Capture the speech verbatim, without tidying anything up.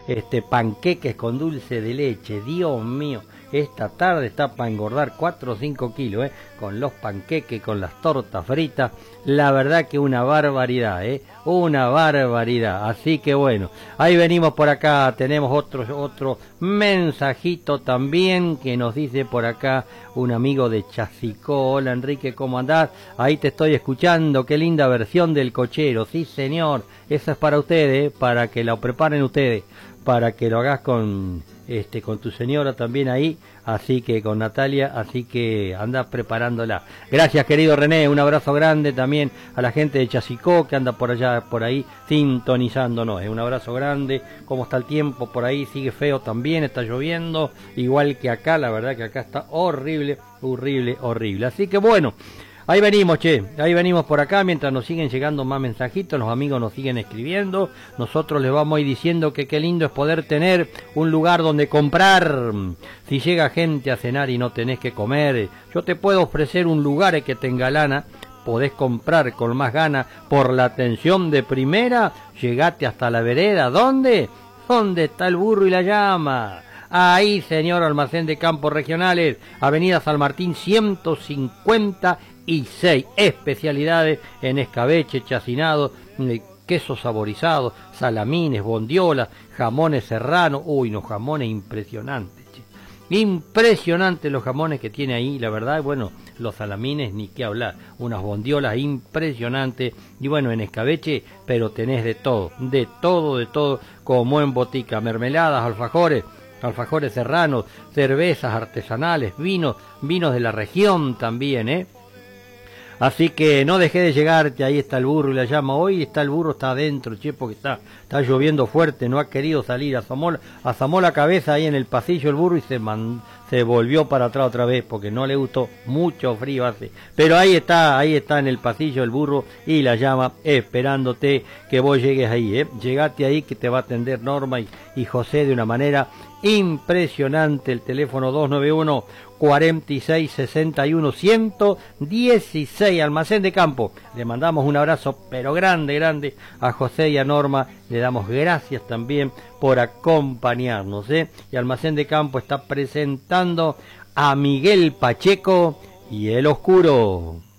este, panqueques con dulce de leche. Dios mío, esta tarde está para engordar cuatro o cinco kilos, ¿eh? Con los panqueques, con las tortas fritas. La verdad que una barbaridad, ¿eh? Una barbaridad. Así que bueno, ahí venimos por acá. Tenemos otro, otro mensajito también que nos dice por acá un amigo de Chasicó. Hola Enrique, ¿cómo andás? Ahí te estoy escuchando. Qué linda versión del cochero. Sí, señor. Eso es para ustedes, ¿eh? Para que lo preparen ustedes. Para que lo hagas con... Este, con tu señora también ahí, así que con Natalia, así que anda preparándola. Gracias querido René, un abrazo grande también a la gente de Chasicó que anda por allá, por ahí, sintonizándonos, ¿eh? Un abrazo grande. ¿Cómo está el tiempo por ahí? Sigue feo también, está lloviendo, igual que acá, la verdad que acá está horrible, horrible, horrible. Así que bueno, ahí venimos, che, ahí venimos por acá, mientras nos siguen llegando más mensajitos, los amigos nos siguen escribiendo, nosotros les vamos a ir diciendo que qué lindo es poder tener un lugar donde comprar. Si llega gente a cenar y no tenés que comer, yo te puedo ofrecer un lugar que te engalana, podés comprar con más ganas por la atención de primera, llegate hasta la vereda, ¿dónde? ¿Dónde está el burro y la llama? Ahí, señor, Almacén de Campos Regionales, Avenida San Martín ciento cincuenta y seis, especialidades en escabeche, chacinado, quesos saborizados, salamines, bondiolas, jamones serranos. Uy, unos jamones impresionantes, che. Impresionantes los jamones que tiene ahí, la verdad. Bueno, los salamines ni qué hablar, unas bondiolas impresionantes. Y bueno, en escabeche, pero tenés de todo, de todo, de todo, como en botica, mermeladas, alfajores, alfajores serranos, cervezas artesanales, vinos, vinos de la región también, ¿eh? Así que no dejé de llegarte, ahí está el burro y la llama. Hoy está el burro, está adentro, che, porque está, está lloviendo fuerte, no ha querido salir, asomó, asomó la cabeza ahí en el pasillo el burro y se, man, se volvió para atrás otra vez, porque no le gustó, mucho frío hace. Pero ahí está, ahí está en el pasillo el burro y la llama, esperándote que vos llegues ahí, ¿eh? Llegate ahí que te va a atender Norma y, y José de una manera impresionante. El teléfono dos nueve uno, cuarenta y seis, sesenta y uno, ciento dieciséis, Almacén de Campo. Le mandamos un abrazo pero grande, grande a José y a Norma. Le damos gracias también por acompañarnos, ¿eh? Y Almacén de Campo está presentando a Miguel Pacheco y El Oscuro.